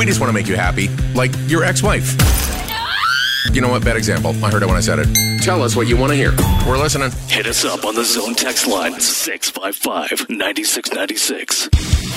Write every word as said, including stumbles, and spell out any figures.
We just want to make you happy, like your ex-wife. You know what? Bad example. I heard it when I said it. Tell us what you want to hear. We're listening. Hit us up on the Zone text line, six five five, nine six nine six.